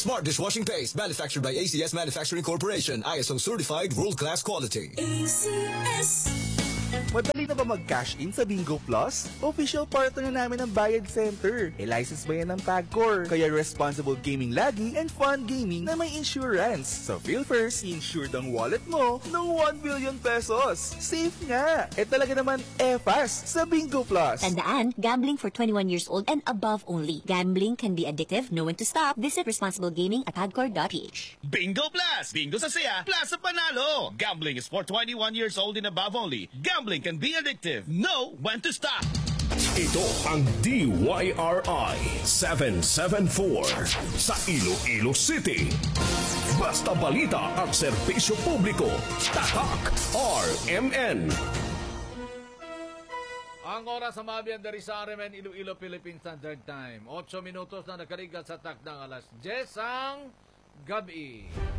Smart dishwashing paste, manufactured by ACS Manufacturing Corporation. ISO certified world-class quality. ACS. Madali na ba mag-cash in sa Bingo Plus? Official partner na namin ng Bayad Center. License ba yan ng PAGCOR? Kaya responsible gaming lagi and fun gaming na may insurance. So feel first, insured ang wallet mo ng 1 billion pesos. Safe nga! Talaga naman fast sa Bingo Plus. Tandaan, gambling for 21 years old and above only. Gambling can be addictive. Know when to stop. Visit responsiblegaming@pagcor.ph. Bingo Plus! Bingo sa saya, plus sa panalo! Gambling is for 21 years old and above only. Gambling can be addictive. Know when to stop. Ito ang DYRI 774 sa Iloilo City. Basta balita at serbisyo publiko. Tatak RMN. Ang oras sa Mabian dari sa RMN Iloilo Philippine Standard Time. 8 minutos na nakaligal sa takdang alas 10 ang gabi.